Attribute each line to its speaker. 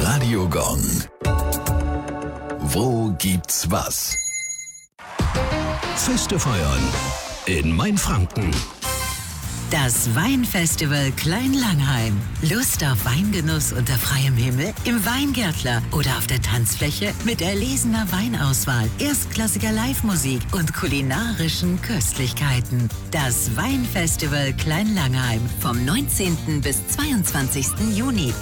Speaker 1: Radio Gong. Wo gibt's was? Feste feiern in Mainfranken.
Speaker 2: Das Weinfestival Klein-Langheim. Lust auf Weingenuss unter freiem Himmel? Im Weingärtler oder auf der Tanzfläche mit erlesener Weinauswahl, erstklassiger Live-Musik und kulinarischen Köstlichkeiten. Das Weinfestival Klein-Langheim vom 19. bis 22. Juni.